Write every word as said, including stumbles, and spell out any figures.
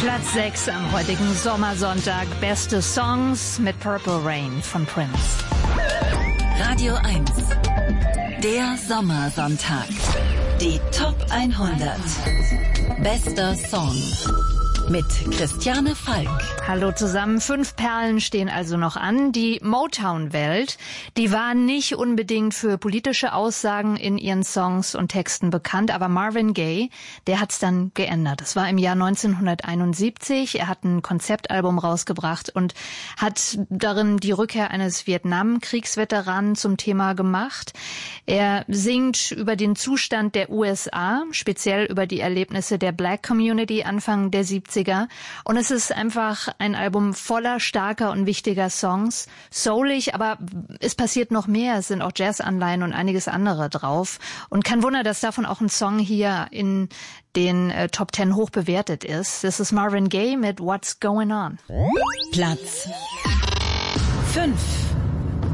Platz sechs am heutigen Sommersonntag. Beste Songs mit Purple Rain von Prince. Radio eins. Der Sommersonntag. Die Top hundert. Bester Song. Mit Christiane Falk. Hallo zusammen. Fünf Perlen stehen also noch an. Die Motown-Welt, die war nicht unbedingt für politische Aussagen in ihren Songs und Texten bekannt, aber Marvin Gaye, der hat's dann geändert. Das war im Jahr neunzehnhunderteinundsiebzig. Er hat ein Konzeptalbum rausgebracht und hat darin die Rückkehr eines Vietnamkriegsveteranen zum Thema gemacht. Er singt über den Zustand der U S A, speziell über die Erlebnisse der Black Community Anfang der siebziger. Und es ist einfach ein Album voller starker und wichtiger Songs, soulig, aber es passiert noch mehr. Es sind auch Jazzanleihen und einiges andere drauf. Und kein Wunder, dass davon auch ein Song hier in den äh, Top Ten hoch bewertet ist. Das ist Marvin Gaye mit What's Going On. Platz fünf.